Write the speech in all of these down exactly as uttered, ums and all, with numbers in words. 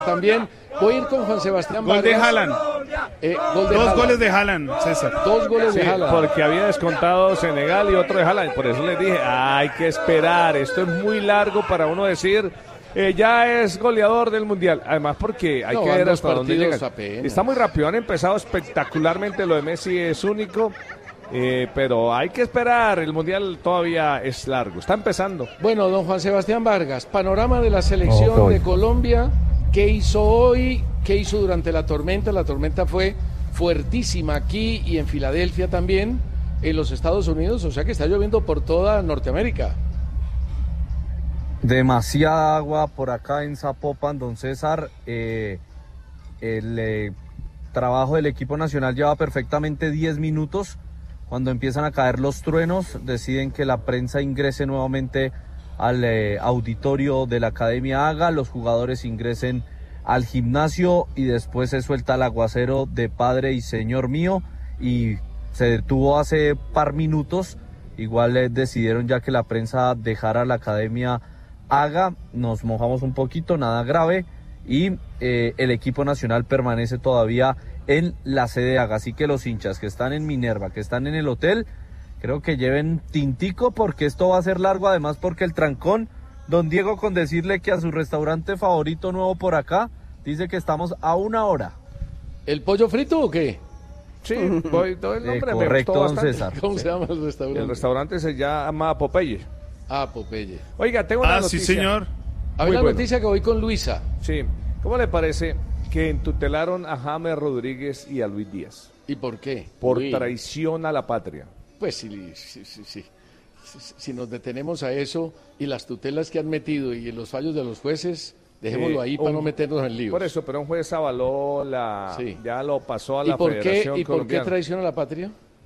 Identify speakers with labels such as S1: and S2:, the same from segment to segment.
S1: También voy a ir con Juan Sebastián
S2: Gol
S1: Vargas.
S2: de Haaland.
S1: Eh, gol de
S2: Dos
S1: Haaland.
S2: goles de Haaland, César.
S1: Dos goles
S3: Sí,
S1: de Haaland.
S3: porque había descontado Senegal y otro de Haaland. Por eso les dije, hay que esperar. Esto es muy largo para uno decir, eh, ya es goleador del Mundial. Además porque hay
S1: No,
S3: que
S1: van
S3: ver
S1: dos
S3: hasta dónde
S1: partidos
S3: llegan.
S1: apenas.
S3: Está muy rápido, han empezado espectacularmente. Lo de Messi es único. Eh, pero hay que esperar, el Mundial todavía es largo, está empezando.
S1: Bueno, don Juan Sebastián Vargas, panorama de la selección de Colombia. ¿Qué hizo hoy? ¿Qué hizo durante la tormenta? La tormenta fue fuertísima aquí y en Filadelfia también, en los Estados Unidos, o sea que está lloviendo por toda Norteamérica.
S4: Demasiada agua por acá en Zapopan, don César. Eh, el eh, trabajo del equipo nacional lleva perfectamente diez minutos. Cuando empiezan a caer los truenos, deciden que la prensa ingrese nuevamente al eh, auditorio de la Academia Haga, los jugadores ingresen al gimnasio y después se suelta el aguacero de Padre y Señor mío, y se detuvo hace par minutos. Igual eh, decidieron ya que la prensa dejara la Academia Haga, nos mojamos un poquito, nada grave, y eh, el equipo nacional permanece todavía en la sede Haga, así que los hinchas que están en Minerva, que están en el hotel, creo que lleven tintico porque esto va a ser largo, además porque el trancón, don Diego, con decirle que a su restaurante favorito nuevo por acá, dice que estamos a una hora.
S1: ¿El pollo frito o qué?
S3: Sí, voy, todo el nombre
S4: Eh,
S3: me
S4: correcto,
S3: gustó
S4: don
S3: bastante.
S4: César.
S1: ¿Cómo
S3: Sí.
S1: se llama el restaurante?
S3: El restaurante se llama Popeye.
S1: Ah, Popeye.
S3: Oiga, tengo una
S2: Ah,
S3: noticia.
S2: sí, señor.
S1: Hay
S3: Muy
S1: una
S3: bueno.
S1: noticia que voy con Luisa.
S3: Sí, ¿cómo le parece que entutelaron a James Rodríguez y a Luis Díaz
S1: ¿Y por qué?
S3: por
S1: Uy,
S3: traición a la patria?
S1: Pues sí, sí, sí, sí. Si, si nos detenemos a eso y las tutelas que han metido y los fallos de los jueces, dejémoslo
S3: Eh,
S1: ahí para
S3: un-
S1: no meternos en líos.
S3: Por eso, pero un juez avaló la,
S1: Sí.
S3: ya lo pasó a
S1: ¿Y
S3: la
S1: por qué,
S3: Federación
S1: ¿y por qué
S3: Colombiana.
S1: traición a la patria?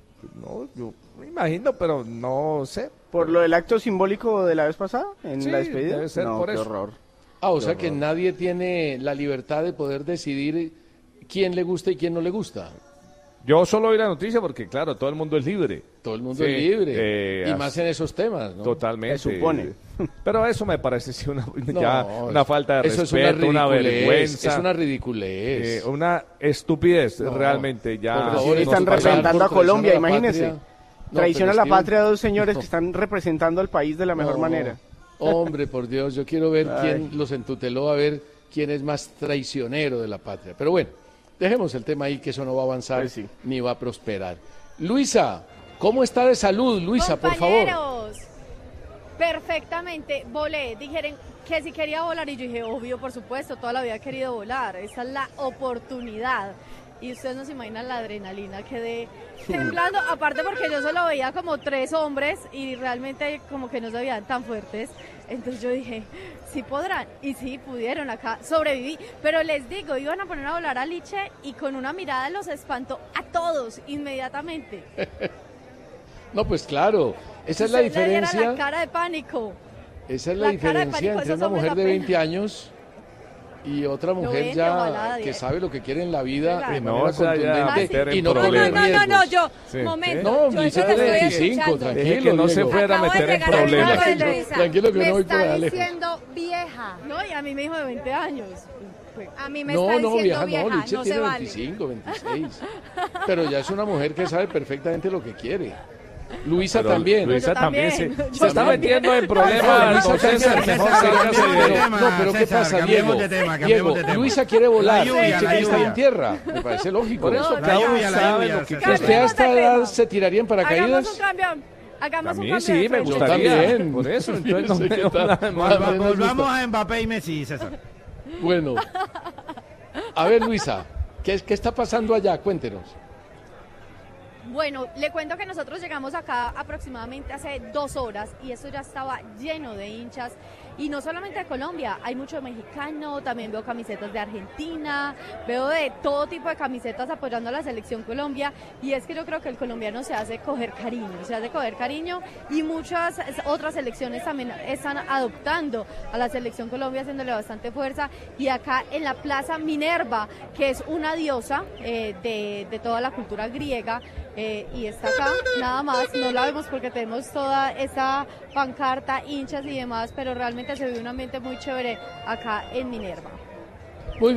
S3: No, yo me imagino, pero no sé.
S5: ¿Por lo del acto simbólico de la vez pasada? ¿En
S3: Sí,
S5: la despedida?
S3: debe ser
S5: no,
S3: por
S5: qué
S3: eso.
S5: horror.
S1: Ah, o sea que nadie tiene la libertad de poder decidir quién le gusta y quién no le gusta.
S3: Yo solo oí la noticia porque, claro, todo el mundo es libre.
S1: Todo el mundo
S3: Sí,
S1: es libre.
S3: eh,
S1: y
S3: as-
S1: más en esos temas, ¿no?
S3: Totalmente.
S5: Se supone.
S3: Pero eso me parece sí, una,
S1: No,
S3: ya una
S1: es-
S3: falta de
S1: eso es
S3: respeto, una,
S1: ridiculez,
S3: vergüenza.
S1: Es una ridiculez.
S3: eh, una estupidez,
S1: No,
S3: realmente. Ya
S1: por
S5: Pero
S1: favor,
S5: sí
S1: nos
S5: están
S1: pasaron
S5: representando a
S1: por
S5: Colombia,
S1: traición a la
S5: imagínese.
S1: patria. No,
S5: Traición
S1: pero
S5: a la
S1: es que-
S5: patria de dos señores
S1: no.
S5: que están representando al país de la mejor
S1: No,
S5: manera.
S1: Hombre, por Dios, yo quiero ver
S5: Ay.
S1: quién los entuteló, a ver quién es más traicionero de la patria. Pero bueno, dejemos el tema ahí, que eso no va a avanzar
S5: Pues sí.
S1: ni va a prosperar. Luisa, ¿cómo está de salud, Luisa, por favor?
S6: Compañeros, perfectamente, volé. Dijeron que si quería volar y yo dije, obvio, por supuesto, toda la vida he querido volar. Esta es la oportunidad. Y ustedes no se imaginan la adrenalina, quedé temblando, aparte porque yo solo veía como tres hombres y realmente como que no se veían tan fuertes. Entonces yo dije, sí podrán, y sí pudieron acá, sobreviví. Pero les digo, iban a poner a volar a Liche y con una mirada los espantó a todos inmediatamente.
S1: No, pues claro, esa es la
S6: Ustedes le vieran
S1: diferencia.
S6: la cara de pánico.
S1: Esa es la,
S6: La cara de
S1: diferencia
S6: pánico,
S1: entre
S6: eso
S1: una
S6: me
S1: mujer
S6: da
S1: de
S6: pena.
S1: veinte años y otra mujer
S6: veinte,
S1: ya
S6: ojalá,
S1: que
S6: diez.
S1: sabe lo que quiere en la vida
S6: Claro.
S1: de
S3: No,
S1: manera
S3: o sea, ya
S1: contundente
S3: meter en
S1: y no
S6: No,
S1: correr
S6: no, no, no, no,
S1: riesgos.
S6: yo,
S3: Sí.
S6: momento.
S1: No,
S6: yo
S1: Lisa
S6: eso te
S1: tiene
S6: estoy
S1: veinticinco,
S6: escuchando.
S1: tranquilo.
S3: Dije que no se
S1: Diego.
S3: fuera a
S6: Acabo de
S3: meter en
S6: llegar al
S3: problemas.
S6: trabajo de
S1: Tranquilo,
S6: Luisa.
S1: tranquilo que
S7: me
S1: no voy
S7: está
S1: por allá lejos.
S7: diciendo vieja.
S6: No, y a mí me dijo de veinte años. Pues,
S7: A mí me
S1: No,
S7: está
S1: no,
S7: diciendo
S1: vieja,
S7: vieja,
S1: no, Liche
S7: no
S1: tiene
S7: se vale.
S1: veinticinco, veintiséis. Pero ya es una mujer que sabe perfectamente lo que quiere. Luisa
S3: Pero
S1: también.
S3: Luisa
S6: Yo
S3: también,
S6: también.
S3: se,
S6: Yo
S3: se está
S6: también.
S3: metiendo en
S1: No,
S3: problemas.
S1: Luisa
S3: Entonces,
S1: también.
S3: mejor
S1: César,
S3: sálgase
S1: cambiemos
S3: de-
S1: de tema. No, pero ¿qué
S8: César,
S1: pasa,
S8: cambiemos
S1: Diego?
S8: de tema, cambiemos
S1: Diego,
S8: de tema.
S1: Luisa quiere volar.
S8: La lluvia,
S1: Liche
S8: la
S1: quiere estar
S8: lluvia.
S1: en tierra. Me parece lógico.
S3: Por eso,
S6: No,
S3: cada uno
S8: lluvia, la
S3: sabe
S8: lluvia,
S3: lo que
S8: César.
S3: quiere.
S1: ¿Usted a esta
S6: Cambiemos de
S1: edad
S6: tema.
S1: se tiraría en
S6: Hagamos
S1: paracaídas?
S6: un cambio.
S3: A
S6: Hagamos un
S3: mí
S6: cambio
S3: sí,
S6: de
S3: me
S6: frente.
S1: Yo
S3: gustaría.
S1: también.
S3: Por eso, entonces no
S1: Sí,
S3: tengo
S1: ¿qué tal?
S3: nada
S1: Volva-
S3: más.
S1: También nos
S8: Volvamos
S1: gusta.
S8: a Mbappé y Messi, César.
S1: Bueno. A ver, Luisa, ¿qué, qué está pasando allá? Cuéntenos.
S6: Bueno, le cuento que nosotros llegamos acá aproximadamente hace dos horas y esto ya estaba lleno de hinchas. Y no solamente de Colombia, hay mucho mexicano, también veo camisetas de Argentina, veo de todo tipo de camisetas apoyando a la selección Colombia. Y es que yo creo que el colombiano se hace coger cariño, se hace coger cariño y muchas otras selecciones también están adoptando a la selección Colombia, haciéndole bastante fuerza. Y acá en la Plaza Minerva, que es una diosa eh, de, de toda la cultura griega, eh, y está acá, nada más, no la vemos porque tenemos toda esa pancarta, hinchas y demás, pero realmente se vive un ambiente muy chévere acá en Minerva.